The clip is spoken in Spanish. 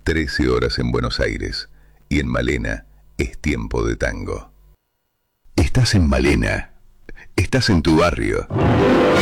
13 horas en Buenos Aires. Y en Malena es tiempo de tango. Estás en Malena. Estás en tu barrio.